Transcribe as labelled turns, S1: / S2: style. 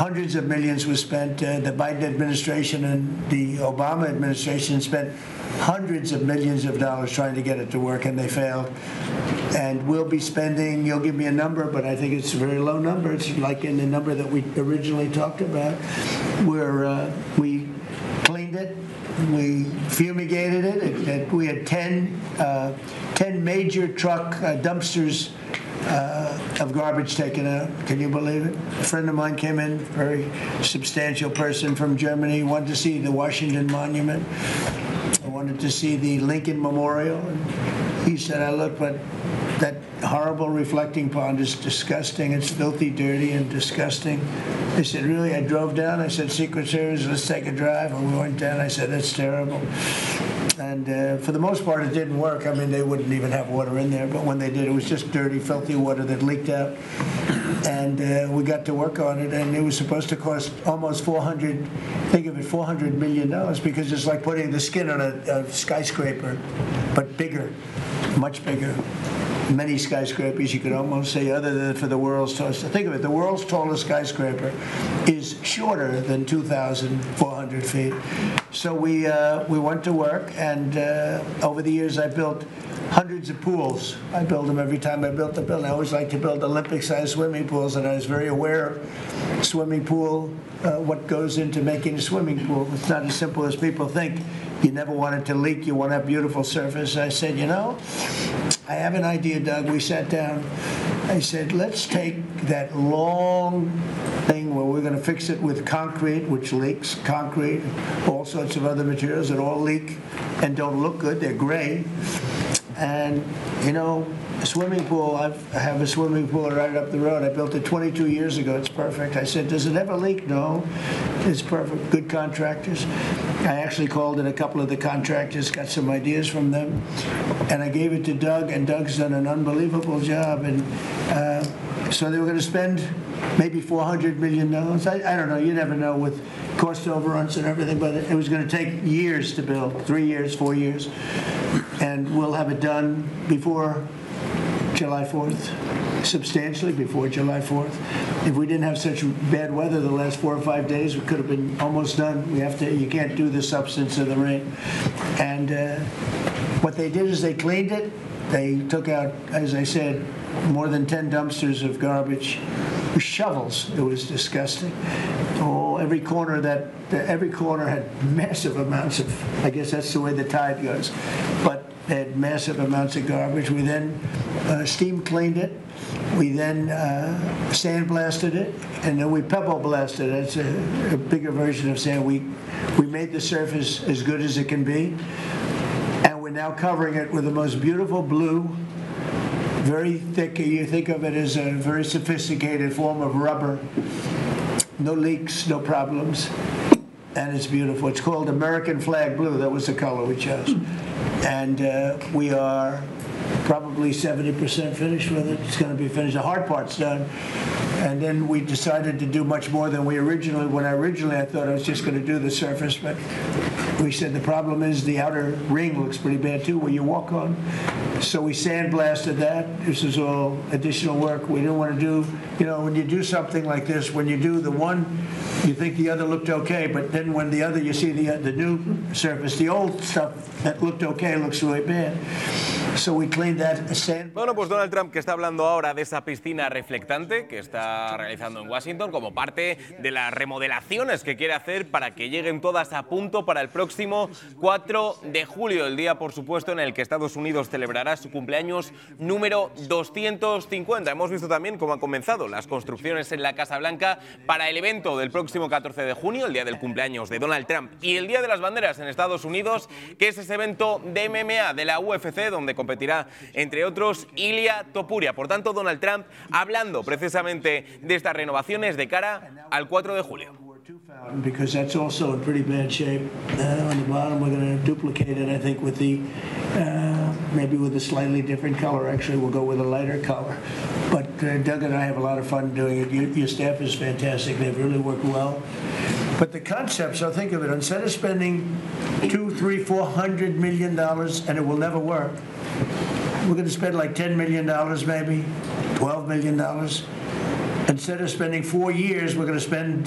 S1: hundreds of millions was spent. The Biden administration and the Obama administration spent hundreds of millions of dollars trying to get it to work, and they failed. And we'll be spending, you'll give me a number, but I think it's a very low number. It's like in the number that we originally talked about, where we cleaned it, we fumigated it. We had 10 major truck dumpsters of garbage taken out. Can you believe it? A friend of mine came in, very substantial person from Germany, wanted to see the Washington Monument. I wanted to see the Lincoln Memorial. And he said, I look, but that horrible reflecting pond is disgusting. It's filthy, dirty, and disgusting. I said, really? I drove down. I said, Secret Service, let's take a drive. And we went down. I said, that's terrible. And for the most part, it didn't work. I mean, they wouldn't even have water in there. But when they did, it was just dirty, filthy water that leaked out. And we got to work on it. And it was supposed to cost almost $400 million, because it's like putting the skin on a skyscraper, but bigger, much bigger. Many skyscrapers, you could almost say, other than for the world's tallest. Think of it, the world's tallest skyscraper is shorter than 2,400 feet. So we went to work, and over the years I built hundreds of pools. I build them every time I built a building. I always like to build Olympic-sized swimming pools, and I was very aware of swimming pool, what goes into making a swimming pool. It's not as simple as people think. You never want it to leak. You want to have beautiful surface. I said, I have an idea, Doug. We sat down. I said, let's take that long thing where we're going to fix it with concrete, which leaks, concrete, all sorts of other materials that all leak and don't look good. They're gray. And, a swimming pool, I have a swimming pool right up the road. I built it 22 years ago. It's perfect. I said, does it ever leak? No. It's perfect. Good contractors. I actually called in a couple of the contractors, got some ideas from them, and I gave it to Doug, and Doug's done an unbelievable job. And so they were going to spend maybe $400 million. I don't know. You never know with cost overruns and everything, but it was going to take years to build, 3 years, 4 years. And we'll have it done before July 4th, substantially before July 4th. If we didn't have such bad weather the last 4 or 5 days, we could have been almost done. You can't do the substance of the rain. And what they did is they cleaned it. They took out, as I said, more than 10 dumpsters of garbage with shovels. It was disgusting. Every corner had massive amounts of, I guess that's the way the tide goes, but they had massive amounts of garbage. We then steam cleaned it. We then sandblasted it, and then we pebble blasted it. It's a bigger version of sand. We made the surface as good as it can be, and we're now covering it with the most beautiful blue, very thick. You think of it as a very sophisticated form of rubber. No leaks, no problems, and it's beautiful. It's called American Flag Blue. That was the color we chose. And we are probably 70% finished with it. It's going to be finished. The hard part's done. And then we decided to do much more than when I thought I was just going to do the surface, but we said the problem is the outer ring looks pretty bad too, where you walk on. So we sandblasted that. This is all additional work. We didn't want to do, when you do something like this, when you do the one, you think the other looked okay, but then when the other, you see the new surface, the old stuff that looked okay looks really bad. So we cleaned that sand.
S2: Bueno, pues Donald Trump, que está hablando ahora de esa piscina reflectante que está realizando en Washington como parte de las remodelaciones que quiere hacer para que lleguen todas a punto para el próximo 4 de julio, el día, por supuesto, en el que Estados Unidos celebrará su cumpleaños número 250. Hemos visto también cómo han comenzado las construcciones en la Casa Blanca para el evento del próximo 14 de junio, el día del cumpleaños de Donald Trump, y el Día de las Banderas en Estados Unidos, que es ese evento de MMA de la UFC, donde competirá, entre otros, Ilia Topuria. Por tanto, Donald Trump hablando precisamente de estas renovaciones de cara al 4 de julio.
S1: Because that's also in pretty bad shape. On the bottom, we're going to duplicate it, I think, with the maybe with a slightly different color. Actually, we'll go with a lighter color. But Doug and I have a lot of fun doing it. Your staff is fantastic. They've really worked well. But the concept, so think of it, instead of spending $200, $300, $400 million, and it will never work, we're going to spend like $10 million maybe, $12 million. Instead of spending 4 years, we're going to spend